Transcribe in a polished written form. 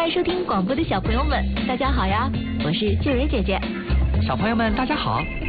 在收听广播的小朋友们，大家好呀！我是静蕊姐姐。 小朋友们，大家好，